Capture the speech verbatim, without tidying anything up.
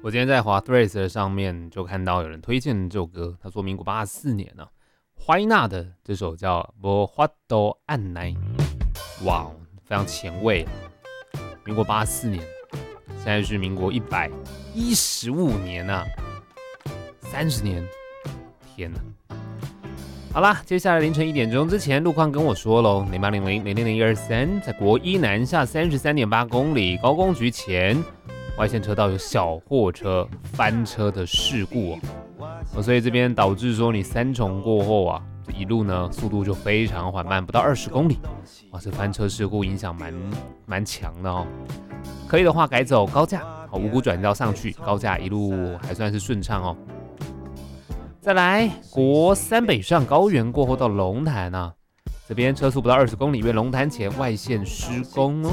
我今天在滑 Threads 上面就看到有人推荐这首歌，他说民国八十四年呢、啊，怀纳的这首叫《无法度按捺》，哇，非常前卫、啊。民国八十四年，现在是民国一百一十五年啊，三十年，天哪！好啦，接下来凌晨一点钟之前，路况跟我说喽，零八零零零零零一二三，在国一南下三十三点八公里，高工局前。外线车道有小货车翻车的事故哦，所以这边导致说你三重过后啊，这一路呢速度就非常缓慢，不到二十公里，哇，这翻车事故影响蛮蛮强的哦。可以的话改走高架，好五股转道上去，高架一路还算是顺畅哦。再来国三北上高原过后到龙潭啊，这边车速不到二十公里，因为龙潭前外线施工哦。